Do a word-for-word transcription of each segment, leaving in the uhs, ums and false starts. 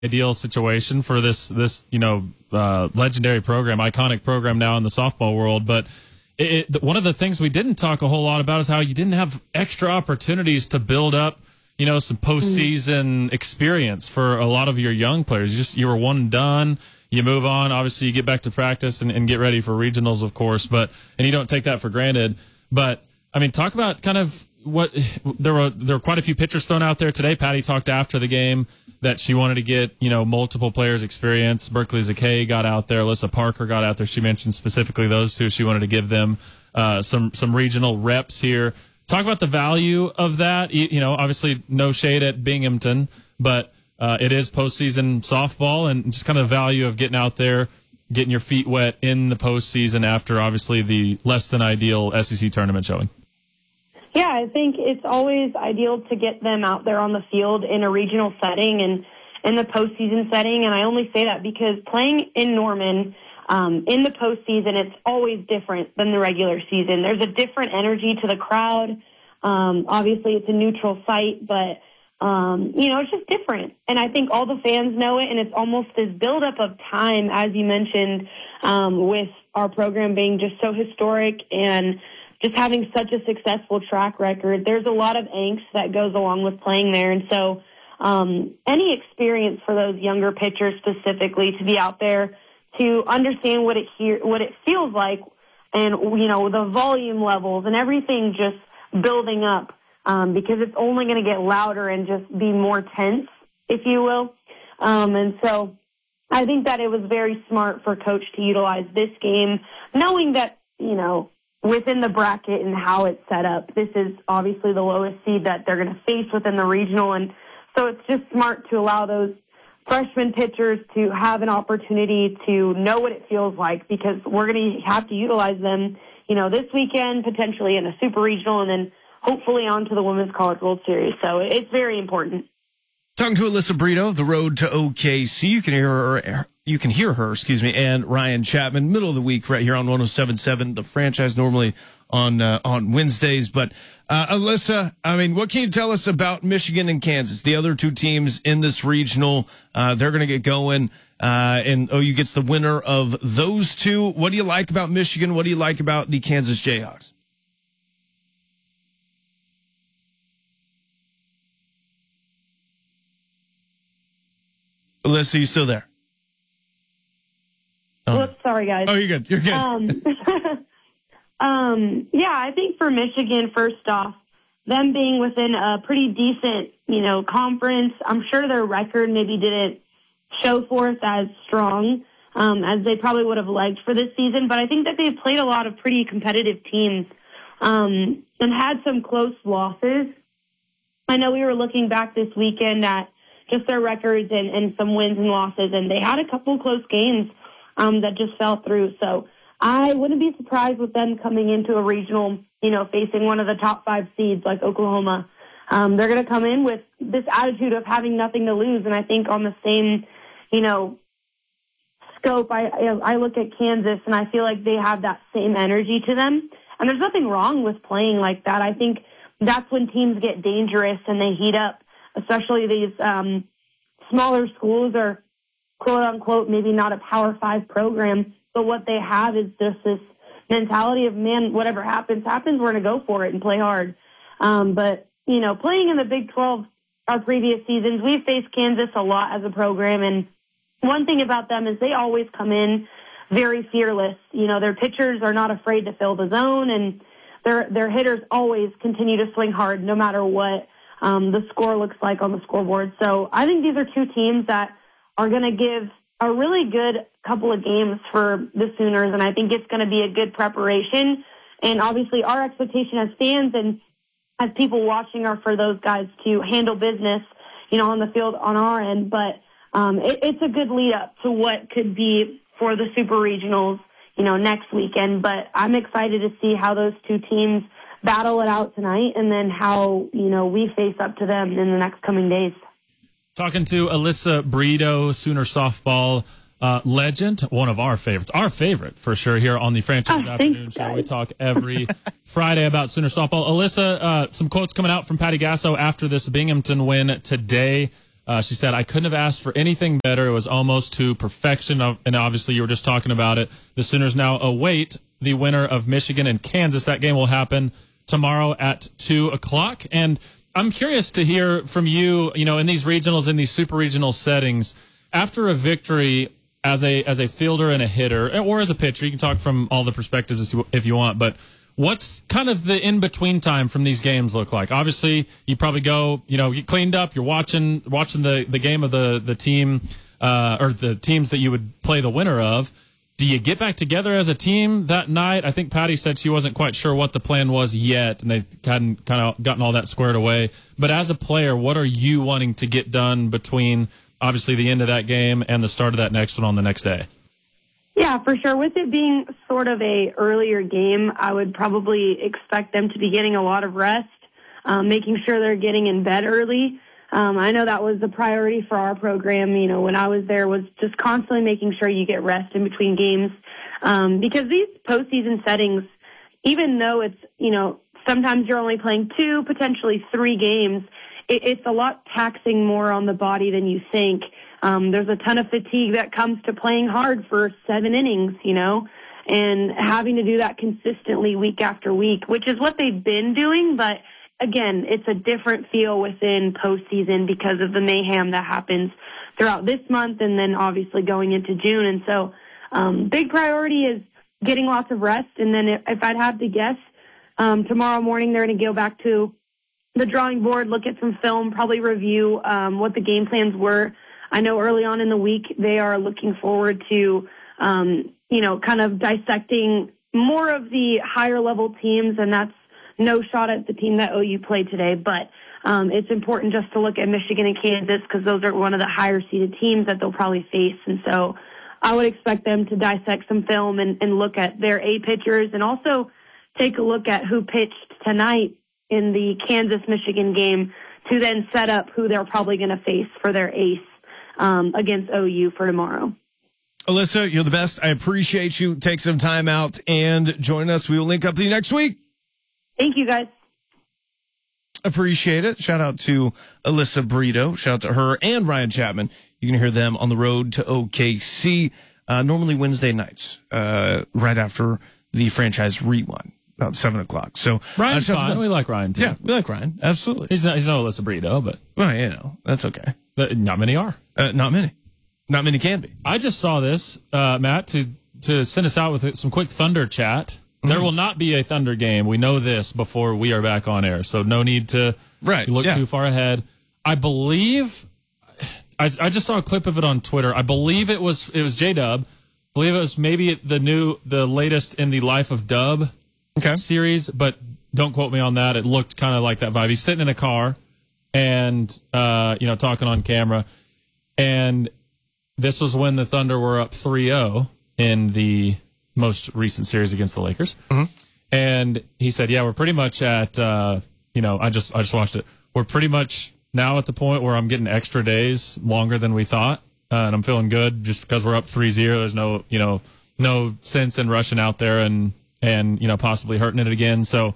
ideal situation for this, this you know, uh, legendary program, iconic program now in the softball world. But it, it, one of the things we didn't talk a whole lot about is how you didn't have extra opportunities to build up, you know, some postseason mm. experience for a lot of your young players. You just you were one and done. You move on. Obviously, you get back to practice and, and get ready for regionals, of course. But and you don't take that for granted. But I mean, talk about kind of what there were. There were quite a few pitchers thrown out there today. Patty talked after the game that she wanted to get, you know, multiple players experience. Berkeley Zakay got out there. Alyssa Parker got out there. She mentioned specifically those two. She wanted to give them uh, some some regional reps here. Talk about the value of that. You, you know, obviously no shade at Binghamton, but uh, it is postseason softball, and just kind of the value of getting out there, getting your feet wet in the postseason after obviously the less than ideal S E C tournament showing. Yeah, I think it's always ideal to get them out there on the field in a regional setting and in the postseason setting. And I only say that because playing in Norman um, in the postseason, it's always different than the regular season. There's a different energy to the crowd. Um, obviously, it's a neutral site, but, um, you know, it's just different. And I think all the fans know it, and it's almost this buildup of time, as you mentioned, um, with our program being just so historic and just having such a successful track record. There's a lot of angst that goes along with playing there. And so um, any experience for those younger pitchers specifically to be out there to understand what it hear, what it feels like and, you know, the volume levels and everything just building up um, because it's only going to get louder and just be more tense, if you will. Um, and so I think that it was very smart for Coach to utilize this game, knowing that, you know, within the bracket and how it's set up, this is obviously the lowest seed that they're going to face within the regional. And so it's just smart to allow those freshman pitchers to have an opportunity to know what it feels like, because we're going to have to utilize them, you know, this weekend, potentially in a super regional, and then hopefully on to the Women's College World Series. So it's very important. Talking to Alyssa Brito, the road to O K C. You can hear her, you can hear her, excuse me, and Ryan Chapman, middle of the week right here on one oh seven point seven, the franchise, normally on uh, on Wednesdays. But uh, Alyssa, I mean, what can you tell us about Michigan and Kansas, the other two teams in this regional? Uh, they're going to get going, uh, and O U gets the winner of those two. What do you like about Michigan? What do you like about the Kansas Jayhawks? Alyssa, you still there? Oh. Whoops, sorry, guys. Oh, you're good. You're good. Um, um, yeah, I think for Michigan, first off, them being within a pretty decent, you know, conference, I'm sure their record maybe didn't show forth as strong um, as they probably would have liked for this season. But I think that they've played a lot of pretty competitive teams um, and had some close losses. I know we were looking back this weekend at just their records and, and some wins and losses, and they had a couple close games um, that just fell through. So I wouldn't be surprised with them coming into a regional, you know, facing one of the top five seeds like Oklahoma. Um, they're going to come in with this attitude of having nothing to lose, and I think on the same, you know, scope, I, I look at Kansas, and I feel like they have that same energy to them. And there's nothing wrong with playing like that. I think that's when teams get dangerous and they heat up, especially these um, smaller schools or quote-unquote maybe not a Power Five program, but what they have is just this mentality of, man, whatever happens, happens, we're going to go for it and play hard. Um, but, you know, playing in the Big twelve our previous seasons, we've faced Kansas a lot as a program, and one thing about them is they always come in very fearless. You know, their pitchers are not afraid to fill the zone, and their their hitters always continue to swing hard no matter what Um, the score looks like on the scoreboard. So I think these are two teams that are going to give a really good couple of games for the Sooners, and I think it's going to be a good preparation. And obviously our expectation as fans and as people watching are for those guys to handle business, you know, on the field on our end. But um, it, it's a good lead up to what could be for the Super Regionals, you know, next weekend. But I'm excited to see how those two teams battle it out tonight, and then how, you know, we face up to them in the next coming days. Talking to Alyssa Brito, Sooner softball uh, legend, one of our favorites, our favorite for sure here on the Franchise oh, Afternoon Show. Guys. We talk every Friday about Sooner softball. Alyssa, uh, some quotes coming out from Patty Gasso after this Binghamton win today. Uh, she said, I couldn't have asked for anything better. It was almost to perfection. Of, and obviously, you were just talking about it. The Sooners now await the winner of Michigan and Kansas. That game will happen tomorrow at two o'clock. And I'm curious to hear from you, you know, in these regionals, in these super regional settings, after a victory as a as a fielder and a hitter, or as a pitcher, you can talk from all the perspectives if you want, but what's kind of the in-between time from these games look like? Obviously, you probably go, you know, get cleaned up, you're watching watching the, the game of the, the team, uh, or the teams that you would play the winner of. Do you get back together as a team that night? I think Patty said she wasn't quite sure what the plan was yet, and they hadn't kind of gotten all that squared away. But as a player, what are you wanting to get done between, obviously, the end of that game and the start of that next one on the next day? Yeah, for sure. With it being sort of a earlier game, I would probably expect them to be getting a lot of rest, um, making sure they're getting in bed early. Um, I know that was the priority for our program, you know, when I was there, was just constantly making sure you get rest in between games. Um, because these postseason settings, even though it's, you know, sometimes you're only playing two, potentially three games, it, it's a lot taxing more on the body than you think. Um, there's a ton of fatigue that comes to playing hard for seven innings, you know, and having to do that consistently week after week, which is what they've been doing, but again, it's a different feel within postseason because of the mayhem that happens throughout this month and then obviously going into June. And so um, big priority is getting lots of rest. And then if, if I'd have to guess, um, tomorrow morning they're going to go back to the drawing board, look at some film, probably review um, what the game plans were. I know early on in the week they are looking forward to, um, you know, kind of dissecting more of the higher level teams, and that's no shot at the team that O U played today, but um, it's important just to look at Michigan and Kansas because those are one of the higher seeded teams that they'll probably face. And so I would expect them to dissect some film and, and look at their A pitchers and also take a look at who pitched tonight in the Kansas-Michigan game to then set up who they're probably going to face for their ace um, against O U for tomorrow. Alyssa, you're the best. I appreciate you. Take some time out and join us. We will link up with you next week. Thank you, guys. Appreciate it. Shout out to Alyssa Brito. Shout out to her and Ryan Chapman. You can hear them on the road to O K C, uh, normally Wednesday nights, uh, right after the franchise rewind, about seven o'clock. So Ryan's uh, fine. We like Ryan, too. Yeah, we like Ryan. Absolutely. He's not, he's not Alyssa Brito, but. Well, you know, that's okay. But not many are. Uh, not many. Not many can be. I just saw this, uh, Matt, to, to send us out with some quick Thunder chat. There will not be a Thunder game. We know this before we are back on air, so no need to right. look yeah. too far ahead. I believe I, I just saw a clip of it on Twitter. I believe it was it was J-Dub. I believe it was maybe the new the latest in the Life of Dub okay. series, but don't quote me on that. It looked kind of like that vibe. He's sitting in a car and uh, you know, talking on camera, and this was when the Thunder were up three oh in the most recent series against the Lakers. Mm-hmm. And he said, yeah, we're pretty much at, uh, you know, I just, I just watched it. We're pretty much now at the point where I'm getting extra days longer than we thought. Uh, and I'm feeling good just because we're up three zero. There's no, you know, no sense in rushing out there and, and, you know, possibly hurting it again. So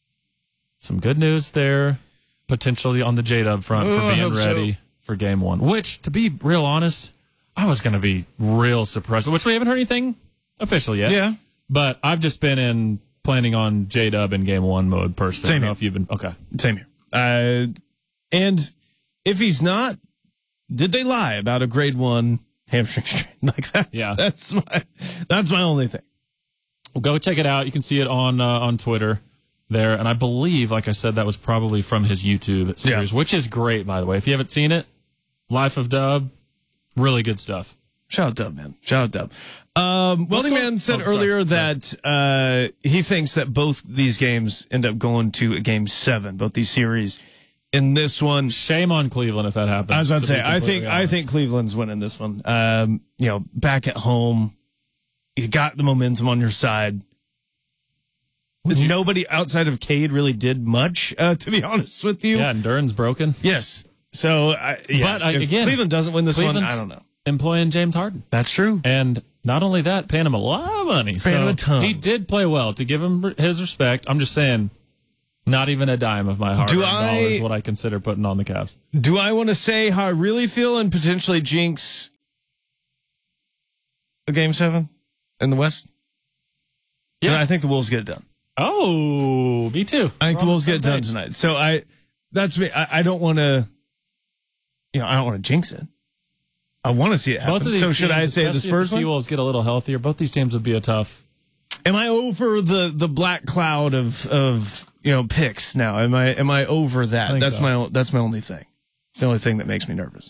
some good news there, potentially on the J-Dub front oh, for being ready so. for game one, which, to be real honest, I was going to be real surprised, which we haven't heard anything official yet. Yeah. But I've just been in planning on J-Dub in game one mode personally. Same I don't here. know if you've been okay. Same here. Uh, and if he's not, did they lie about a grade one hamstring strain like that? Yeah. That's my that's my only thing. Well, go check it out. You can see it on uh, on Twitter there. And I believe, like I said, that was probably from his YouTube series, yeah. which is great, by the way. If you haven't seen it, Life of Dub, really good stuff. Shout out Dub, man. Shout out Dub. Um, Welding go- Man said oh, sorry. earlier that uh, he thinks that both these games end up going to a game seven, both these series. In this one, Shame on Cleveland if that happens. I was about to be say, I think completely I honest. think Cleveland's winning this one. Um, you know, back at home, you got the momentum on your side. you- Nobody outside of Cade really did much, uh, to be honest with you. Yeah, and Duran's broken. Yes. So, I, yeah, But, uh, if again, Cleveland doesn't win this one, Cleveland's I don't know. Employing James Harden. That's true. And not only that, paying him a lot of money. Paying so him a ton. He did play well. To give him his respect, I'm just saying, Not even a dime of my hard Do earned I- dollars is what I consider putting on the Cavs. Do I want to say how I really feel and potentially jinx a game seven in the West? Yeah. And I think the Wolves get it done. Oh, me too. I think We're the on Wolves the get it same done page. tonight. So I, that's me. I, I don't want to, you know, I don't want to jinx it. I want to see it happen. Both of these So should I teams, say the especially Spurs if the one? T-Wolves get a little healthier, both these teams would be a tough. Am I over the the black cloud of of you know picks now? Am I am I over I that? think That's so. my that's my only thing. It's the only thing that makes me nervous.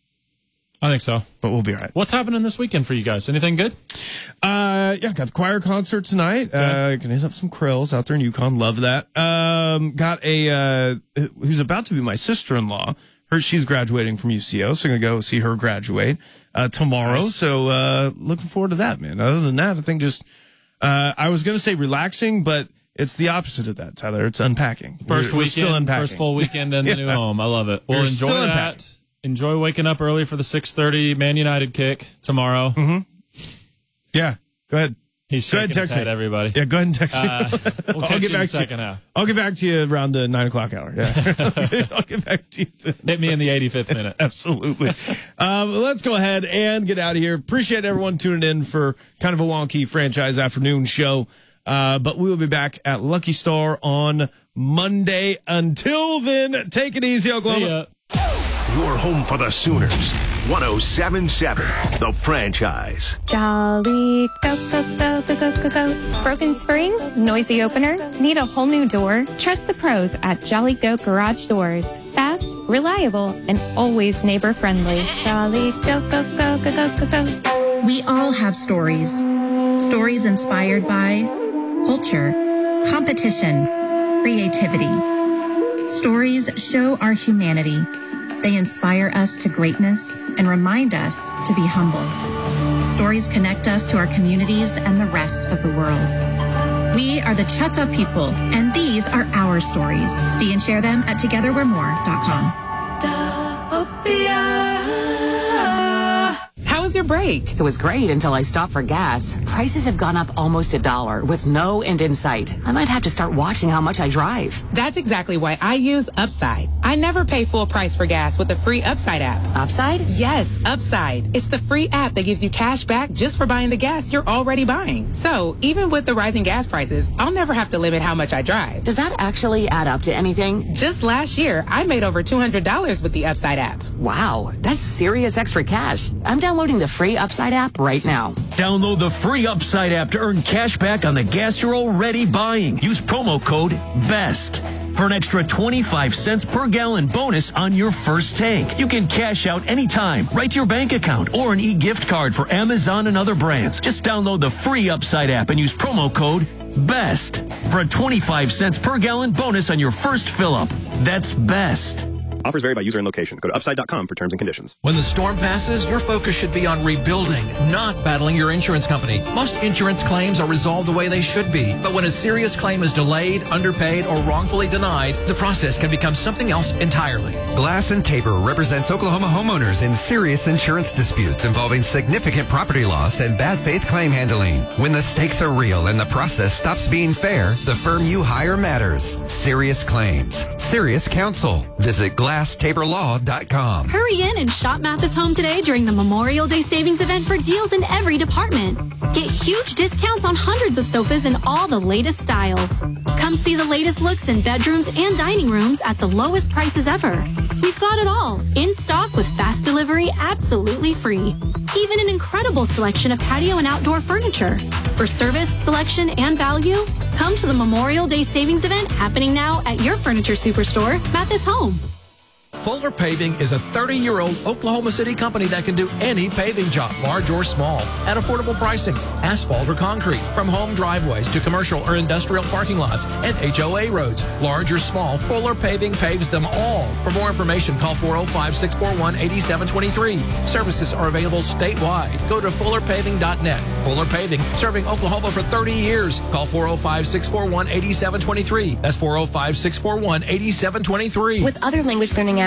I think so. But we'll be all right. What's happening this weekend for you guys? Anything good? Uh, yeah, got the choir concert tonight. Okay. Uh, gonna hit up some Krills out there in Yukon. Love that. Um, got a uh, who's about to be my sister-in-law. Her she's graduating from U C O, so I'm gonna go see her graduate uh, tomorrow. Nice. So uh, looking forward to that, man. Other than that, I think just uh, I was gonna say relaxing, but it's the opposite of that, Tyler. It's unpacking. First We're- we're weekend, still unpacking. first full weekend in the Yeah. new home. I love it. Well, You're enjoy still that. unpacking. Enjoy waking up early for the six thirty Man United kick tomorrow. Mm-hmm. Yeah, go ahead. He's Go ahead, shaking his text head, me. everybody. Yeah, go ahead and text me. Uh, we'll I'll catch get you in back the to second you. half. I'll get back to you around the nine o'clock hour. Yeah, I'll get back to you. Then. Hit me in the eighty-fifth minute. Absolutely. um, let's go ahead and get out of here. Appreciate everyone tuning in for kind of a wonky franchise afternoon show. Uh, but we will be back at Lucky Star on Monday. Until then, take it easy, Oklahoma. See ya. Your home for the Sooners. one oh seven point seven, The Franchise. Jolly, go, go, go, go, go, go, go. Broken spring? Noisy opener? Need a whole new door? Trust the pros at Jolly Goat Garage Doors. Fast, reliable, and always neighbor friendly. Jolly, go, go, go, go, go, go, go. We all have stories. Stories inspired by culture, competition, creativity. Stories show our humanity. They inspire us to greatness and remind us to be humble. Stories connect us to our communities and the rest of the world. We are the Chutta people, and these are our stories. See and share them at together we're more dot com. How was your break? It was great until I stopped for gas. Prices have gone up almost a dollar with no end in sight. I might have to start watching how much I drive. That's exactly why I use Upside. I never pay full price for gas with the free Upside app. Upside? Yes, Upside. It's the free app that gives you cash back just for buying the gas you're already buying. So even with the rising gas prices, I'll never have to limit how much I drive. Does that actually add up to anything? Just last year, I made over two hundred dollars with the Upside app. Wow, that's serious extra cash. I'm downloading the free Upside app right now. Download the free Upside app to earn cash back on the gas you're already buying. Use promo code BEST for an extra twenty-five cents per gallon bonus on your first tank. You can cash out anytime, right to your bank account, or an e-gift card for Amazon and other brands. Just download the free Upside app and use promo code BEST for a twenty-five cents per gallon bonus on your first fill-up. That's BEST. Offers vary by user and location. Go to upside dot com for terms and conditions. When the storm passes, your focus should be on rebuilding, not battling your insurance company. Most insurance claims are resolved the way they should be, but when a serious claim is delayed, underpaid, or wrongfully denied, the process can become something else entirely. Glass and Tabor represents Oklahoma homeowners in serious insurance disputes involving significant property loss and bad faith claim handling. When the stakes are real and the process stops being fair, the firm you hire matters. Serious claims. Serious counsel. Visit glass tabor law dot com. Hurry in and shop Mathis Home today during the Memorial Day savings event for deals in every department. Get huge discounts on hundreds of sofas in all the latest styles. Come see the latest looks in bedrooms and dining rooms at the lowest prices ever. We've got it all in stock with fast delivery absolutely free. Even an incredible selection of patio and outdoor furniture. For service, selection, and value, come to the Memorial Day savings event happening now at your furniture superstore, Mathis Home. Fuller Paving is a thirty-year-old Oklahoma City company that can do any paving job, large or small, at affordable pricing, asphalt or concrete, from home driveways to commercial or industrial parking lots and H O A roads. Large or small, Fuller Paving paves them all. For more information, call four oh five, six four one, eight seven two three. Services are available statewide. Go to fuller paving dot net. Fuller Paving, serving Oklahoma for thirty years. Call four oh five, six four one, eight seven two three. That's four oh five, six four one, eight seven two three. With other language learning apps,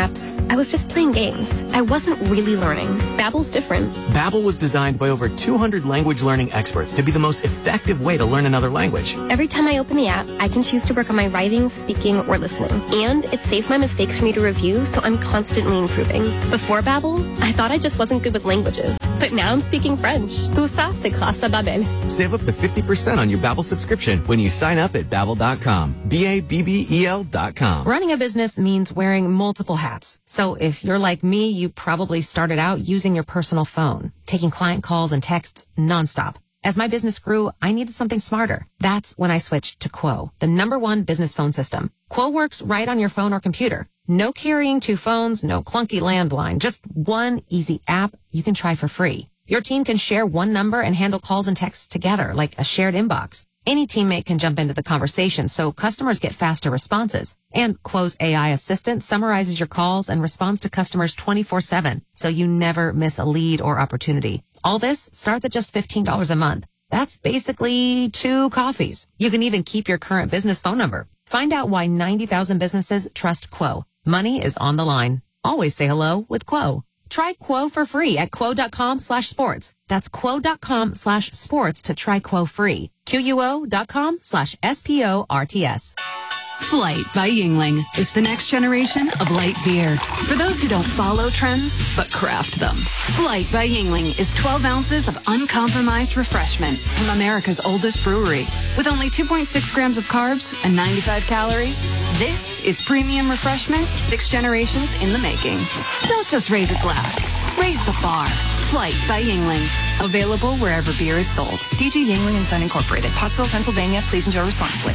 apps, I was just playing games. I wasn't really learning. Babbel's different. Babbel was designed by over two hundred language learning experts to be the most effective way to learn another language. Every time I open the app, I can choose to work on my writing, speaking, or listening. And it saves my mistakes for me to review, so I'm constantly improving. Before Babbel, I thought I just wasn't good with languages. But now I'm speaking French. Tout ça, c'est grâce à Babbel. Save up to fifty percent on your Babbel subscription when you sign up at babbel dot com. B A B B E L dot com. Running a business means wearing multiple hats. So if you're like me, you probably started out using your personal phone, taking client calls and texts nonstop. As my business grew, I needed something smarter. That's when I switched to Quo, the number one business phone system. Quo works right on your phone or computer. No carrying two phones, no clunky landline, just one easy app you can try for free. Your team can share one number and handle calls and texts together like a shared inbox. Any teammate can jump into the conversation, so customers get faster responses. And Quo's A I assistant summarizes your calls and responds to customers twenty-four seven, so you never miss a lead or opportunity. All this starts at just fifteen dollars a month. That's basically two coffees. You can even keep your current business phone number. Find out why ninety thousand businesses trust Quo. Money is on the line. Always say hello with Quo. Try Quo for free at quo.com slash sports. That's quo.com slash sports to try Quo free. Q-U-O.com slash S-P-O-R-T-S. Flight by Yingling is the next generation of light beer. For those who don't follow trends, but craft them. Flight by Yingling is twelve ounces of uncompromised refreshment from America's oldest brewery. With only two point six grams of carbs and ninety-five calories, this is premium refreshment six generations in the making. Don't just raise a glass, raise the bar. Flight by Yingling. Available wherever beer is sold. D G Yingling and Son Incorporated. Pottsville, Pennsylvania. Please enjoy responsibly.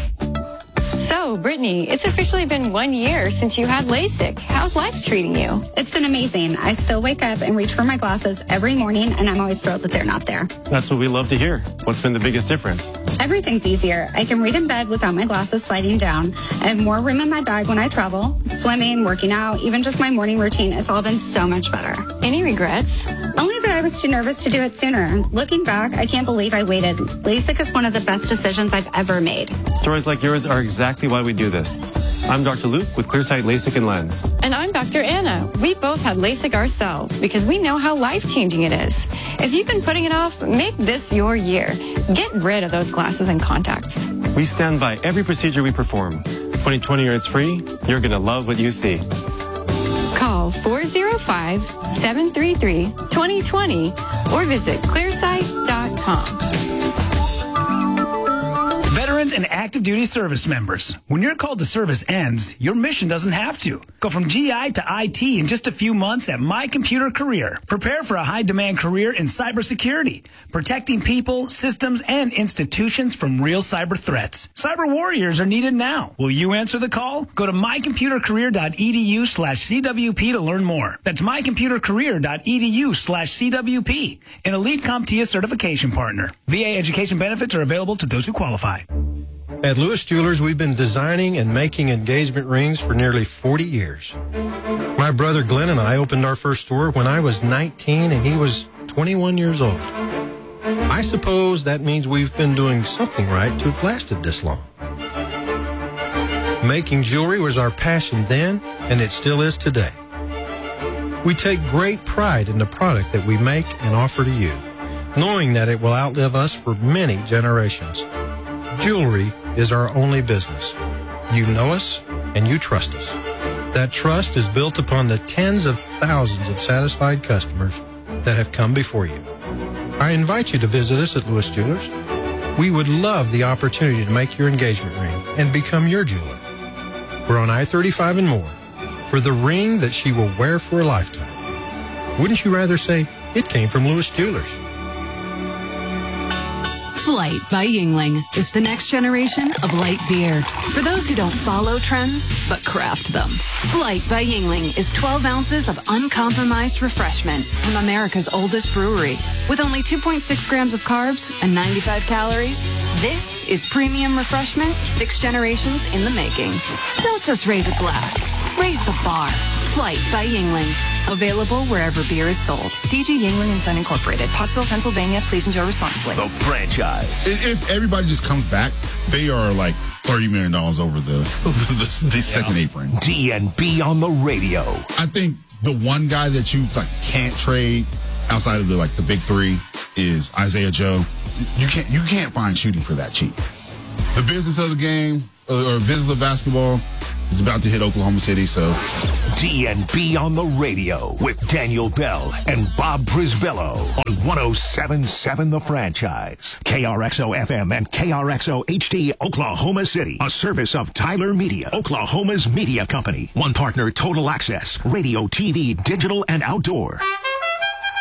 So, Brittany, it's officially been one year since you had LASIK. How's life treating you? It's been amazing. I still wake up and reach for my glasses every morning, and I'm always thrilled that they're not there. That's what we love to hear. What's been the biggest difference? Everything's easier. I can read in bed without my glasses sliding down. I have more room in my bag when I travel. Swimming, working out, even just my morning routine, it's all been so much better. Any regrets? Only that I was too nervous to do it sooner. Looking back, I can't believe I waited. LASIK is one of the best decisions I've ever made. Stories like yours are exactly why we do this. I'm Doctor Luke with Clearsight LASIK and Lens. And I'm Doctor Anna. We both had LASIK ourselves because we know how life-changing it is. If you've been putting it off, make this your year. Get rid of those glasses and contacts. We stand by every procedure we perform. twenty twenty or it's free, you're going to love what you see. Call four oh five, seven three three, two oh two oh or visit clearsight dot com. Veterans and active duty service members, when your call to service ends, your mission doesn't have to. Go from G I to I T in just a few months at My Computer Career. Prepare for a high-demand career in cybersecurity, protecting people, systems, and institutions from real cyber threats. Cyber warriors are needed now. Will you answer the call? Go to mycomputercareer.edu slash CWP to learn more. That's mycomputercareer.edu slash CWP, an Elite CompTIA certification partner. V A education benefits are available to those who qualify. At Lewis Jewelers, we've been designing and making engagement rings for nearly forty years. My brother Glenn and I opened our first store when I was nineteen and he was twenty-one years old. I suppose that means we've been doing something right to have lasted this long. Making jewelry was our passion then, and it still is today. We take great pride in the product that we make and offer to you, knowing that it will outlive us for many generations. Jewelry is our only business. You know us and you trust us. That trust is built upon the tens of thousands of satisfied customers that have come before you. I invite you to visit us at Lewis Jewelers. We would love the opportunity to make your engagement ring and become your jeweler. We're on I thirty-five and more for the ring that she will wear for a lifetime. Wouldn't you rather say it came from Lewis Jewelers? Flight by Yingling is the next generation of light beer. For those who don't follow trends, but craft them. Flight by Yingling is twelve ounces of uncompromised refreshment from America's oldest brewery. With only two point six grams of carbs and ninety-five calories, this is premium refreshment six generations in the making. Don't just raise a glass, raise the bar. Flight by Yingling. Available wherever beer is sold. D G Yingling and Son Incorporated. Pottsville, Pennsylvania. Please enjoy responsibly. The franchise. If everybody just comes back, they are like thirty million dollars over the the, the second yeah. apron. D and B on the radio. I think the one guy that you like can't trade outside of the like the big three is Isaiah Joe. You can't you can't find shooting for that cheap. The business of the game or business of basketball is about to hit Oklahoma City. So D and B on the radio with Daniel Bell and Bob Brisbello on one oh seven point seven The Franchise. K R X O F M and K R X O H D Oklahoma City. A service of Tyler Media, Oklahoma's media company. One partner, Total Access, radio, T V, digital, and outdoor.